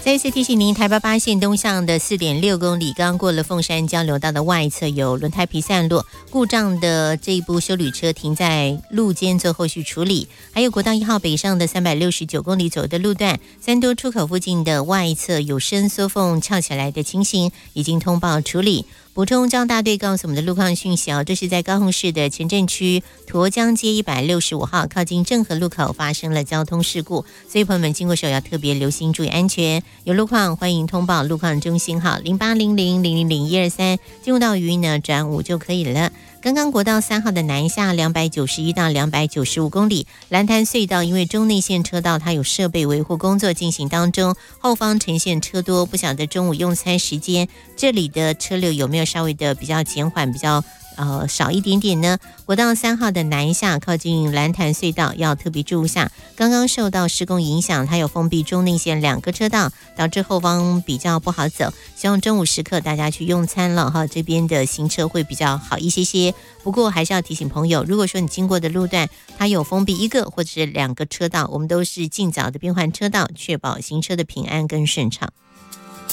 再一次提醒您，台八八线东向的4.6公里，刚过了凤山交流道的外侧有轮胎皮散落故障的这一部休旅车停在路肩做后续处理，还有国道1号北上的369公里左右的路段，三多出口附近的外侧有伸缩缝翘起来的情形，已经通报处理。补充交通大队告诉我们的路况讯息这是在高雄市的前镇区沱江街165号靠近正和路口发生了交通事故，所以朋友们经过时候要特别留心注意安全。有路况欢迎通报路况中心号0800000123，进入到语音呢转5就可以了。刚刚国道3号的南下291到295公里，蓝潭隧道因为中内线车道它有设备维护工作进行当中，后方呈现车多，不晓得中午用餐时间这里的车流有没有稍微的比较减缓，比较少一点点呢？国道3号的南下靠近蓝潭隧道要特别注意下，刚刚受到施工影响，它有封闭中内线2个车道，导致后方比较不好走，希望中午时刻大家去用餐了哈，这边的行车会比较好一些些。不过还是要提醒朋友，如果说你经过的路段它有封闭1个或者是2个车道，我们都是尽早的变换车道，确保行车的平安跟顺畅。